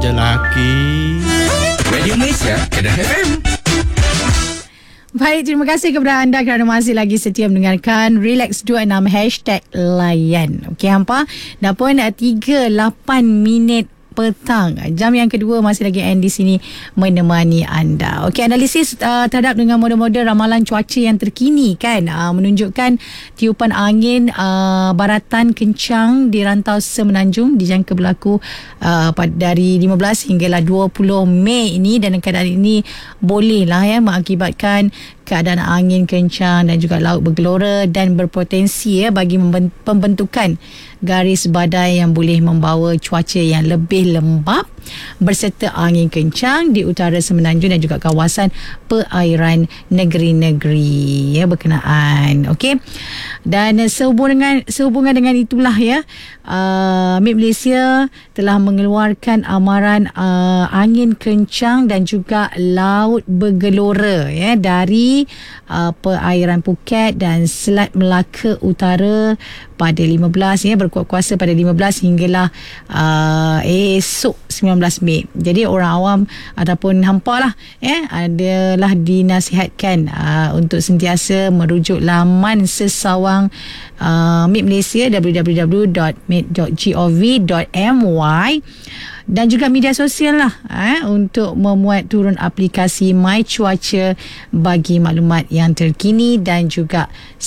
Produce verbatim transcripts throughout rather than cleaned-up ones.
je laki. Radio Malaysia, Kedah F M. Baik, terima kasih kepada anda kerana masih lagi setia mendengarkan Relax dua puluh enam Hashtag Layan. Okey, hampa. Dah pun tiga puluh lapan minit petang. Jam yang kedua masih lagi Andy di sini menemani anda. Okey, analisis uh, terhadap dengan model-model ramalan cuaca yang terkini kan uh, menunjukkan tiupan angin uh, baratan kencang di rantau Semenanjung dijangka berlaku uh, pada dari lima belas hinggalah dua puluh Mei ini, dan keadaan ini bolehlah ya mengakibatkan keadaan angin kencang dan juga laut bergelora dan berpotensi ya bagi memben- pembentukan garis badai yang boleh membawa cuaca yang lebih lembap berserta angin kencang di utara Semenanjung dan juga kawasan perairan negeri-negeri ya berkenaan. Okey. Dan sehubungan dengan sehubungan dengan itulah ya uh, M I T Malaysia telah mengeluarkan amaran uh, angin kencang dan juga laut bergelora ya dari uh, perairan Phuket dan Selat Melaka Utara pada lima belas ya berkuat kuasa pada lima belas hinggalah uh, esok sembilan belas Mei. Jadi orang awam ataupun hampa lah ya adalah dinasihatkan uh, untuk sentiasa merujuk laman sesawang uh, M I T Malaysia w w w dot m i t dot gov dot m y dan juga media sosial lah eh, untuk memuat turun aplikasi My Cuaca bagi maklumat yang terkini dan juga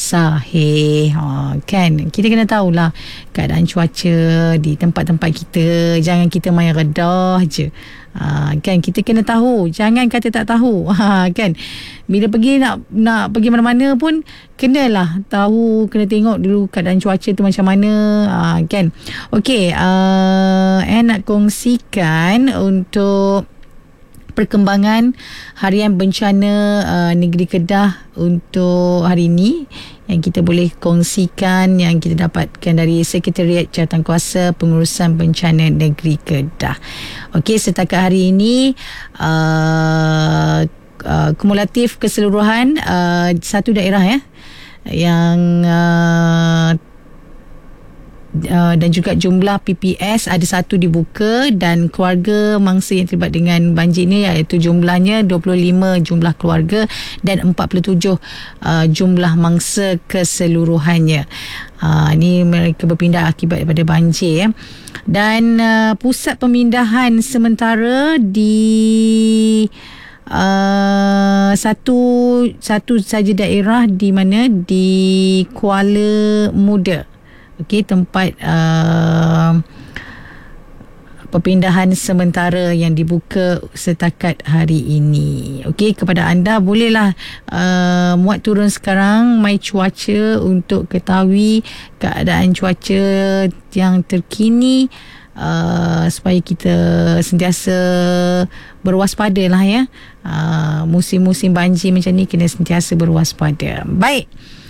sahih. Ha, kan kita kena tahulah keadaan cuaca di tempat-tempat kita, jangan kita main redah je. Ha, kan kita kena tahu, jangan kata tak tahu. Ha, kan bila pergi nak nak pergi mana-mana pun kenalah tahu, kena tengok dulu keadaan cuaca tu macam mana. Ha, kan okey, uh, saya nak kongsikan untuk perkembangan harian bencana uh, negeri Kedah untuk hari ini yang kita boleh kongsikan, yang kita dapatkan dari Sekretariat Jawatankuasa Pengurusan Bencana Negeri Kedah. Okey, setakat hari ini uh, uh, kumulatif keseluruhan uh, satu daerah ya yang uh, Uh, dan juga jumlah P P S ada satu dibuka, dan keluarga mangsa yang terlibat dengan banjir ini iaitu jumlahnya dua puluh lima jumlah keluarga dan empat puluh tujuh uh, jumlah mangsa keseluruhannya. Uh, ini mereka berpindah akibat daripada banjir ya. Dan uh, pusat pemindahan sementara di uh, satu satu saja daerah di mana di Kuala Muda. Okey, tempat uh, perpindahan sementara yang dibuka setakat hari ini. Okey, kepada anda bolehlah uh, muat turun sekarang My Cuaca untuk ketahui keadaan cuaca yang terkini uh, supaya kita sentiasa berwaspada lah ya. Uh, musim-musim banjir macam ni kena sentiasa berwaspada. Baik.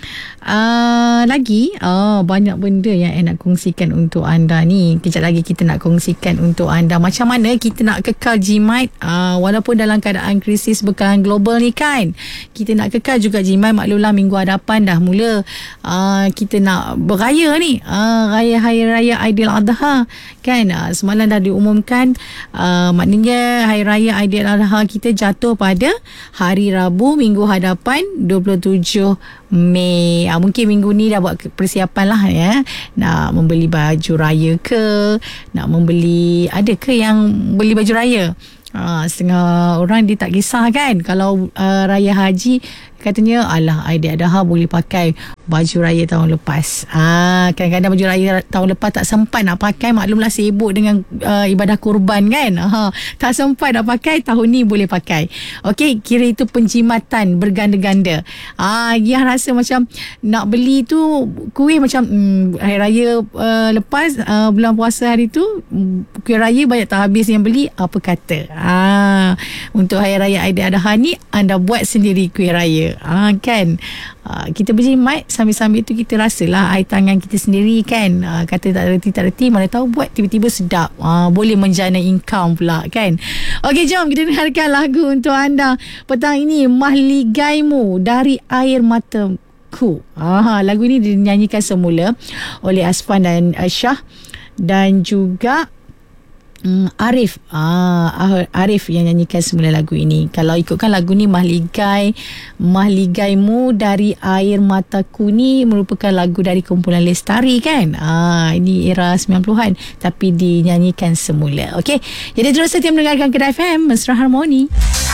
Uh, lagi oh, banyak benda yang saya nak kongsikan untuk anda ni. Kejap lagi kita nak kongsikan untuk anda macam mana kita nak kekal jimat uh, walaupun dalam keadaan krisis bekalan global ni kan. Kita nak kekal juga jimat. Maklumlah minggu hadapan dah mula uh, kita nak beraya ni, uh, raya hari raya Aidiladha kan. Uh, semalam dah diumumkan uh, maknanya hari raya Aidiladha kita jatuh pada hari Rabu minggu hadapan dua puluh tujuh Mei. Ha, mungkin minggu ni dah buat persiapan lah ya. Nak membeli baju raya ke, nak membeli, ada ke yang beli baju raya? Ha, setengah orang dia tak kisah kan. Kalau uh, raya haji katanya alah Aidiladha boleh pakai baju raya tahun lepas. Ah, kadang-kadang baju raya tahun lepas tak sempat nak pakai, maklumlah sibuk dengan uh, ibadah kurban kan. Ha, tak sempat nak pakai, tahun ni boleh pakai. Okey, kira itu penjimatan berganda-ganda. Ah, dia rasa macam nak beli tu kuih macam hmm, hari raya uh, lepas uh, bulan puasa hari tu kuih raya banyak tak habis yang beli, apa kata. Ah, untuk hari raya Aidiladha ni anda buat sendiri kuih raya. Ah, kan. Uh, kita berjimat sambil-sambil tu kita rasalah air tangan kita sendiri kan. Uh, kata tak reti tak reti, mana tahu buat tiba-tiba sedap. Uh, boleh menjana income pula kan. Okey, jom kita dengarkan lagu untuk anda petang ini, Mahligaimu dari Air Mataku. Ah, lagu ini dinyanyikan semula oleh Asfan dan uh, Syah, dan juga Hmm, Arif ah, Arif yang nyanyikan semula lagu ini. Kalau ikutkan lagu ni, Mahligai Mahligaimu dari Air Mataku ni merupakan lagu dari kumpulan Lestari kan. ah, Ini era sembilan puluhan tapi dinyanyikan semula. Okey, jadi terus setia mendengarkan Kedah F M, Mesra Harmoni.